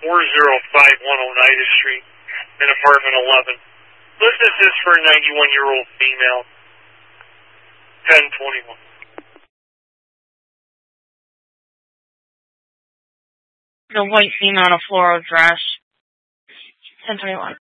Oneida Street in apartment 11. This is for a 91-year-old female. 1021. The white female in a floral dress. 1021.